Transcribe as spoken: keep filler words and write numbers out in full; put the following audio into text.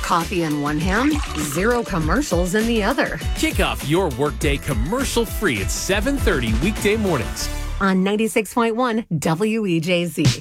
coffee in one hand, zero commercials in the other. Kick off your workday commercial-free at seven thirty weekday mornings on ninety-six point one W E J Z.